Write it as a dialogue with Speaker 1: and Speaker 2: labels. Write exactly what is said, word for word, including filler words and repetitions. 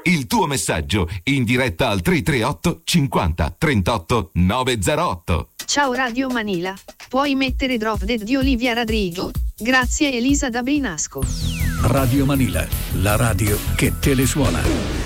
Speaker 1: Il tuo messaggio in diretta al tre tre otto cinquanta trentotto novecentotto.
Speaker 2: Ciao Radio Manila, puoi mettere Drop Dead di Olivia Rodrigo? Grazie Elisa da Beinasco.
Speaker 3: Radio Manila, la radio che te le suona.